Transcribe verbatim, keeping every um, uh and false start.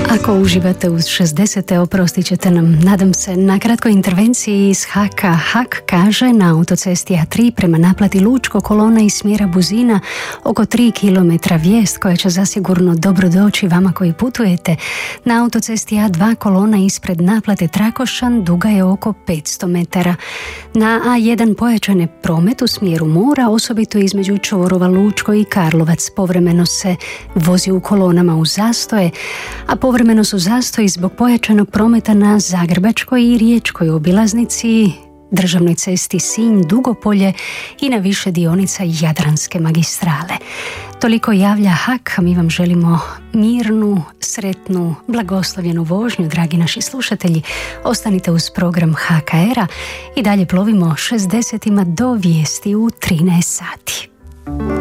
Ako uživate uz šezdesete, oprostit ćete nam, nadam se, na kratkoj intervenciji iz Haka. Hak kaže na autocesti A tri prema naplati Lučko kolona iz smjera Buzina oko tri kilometra, vijest koja će zasigurno dobro doći vama koji putujete. Na autocesti A dva kolona ispred naplate Trakošan duga je oko petsto metara. Na A jedan pojačan je promet u smjeru mora, osobito između čvorova Lučko i Karlovac. Povremeno se vozi u kolonama u zastoje, a povremeno su zastoji zbog pojačanog prometa na Zagrebačkoj i Riječkoj obilaznici, državnoj cesti Sinj-Dugopolje i na više dionica Jadranske magistrale. Toliko javlja Hak, a mi vam želimo mirnu, sretnu, blagoslovljenu vožnju, dragi naši slušatelji. Ostanite uz program H K R-a i dalje plovimo šezdesetima do vijesti u trinaest sati.